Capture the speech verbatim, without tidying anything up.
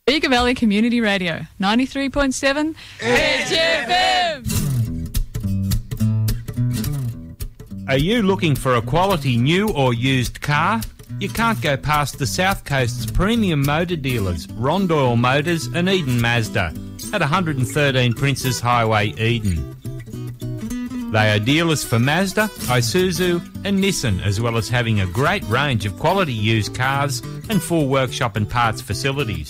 Bega Valley Community Radio, ninety-three point seven H F M. Are you looking for a quality new or used car? You can't go past the South Coast's premium motor dealers, Rondoyle Motors and Eden Mazda, at one thirteen Princes Highway, Eden. They are dealers for Mazda, Isuzu and Nissan, as well as having a great range of quality used cars and full workshop and parts facilities.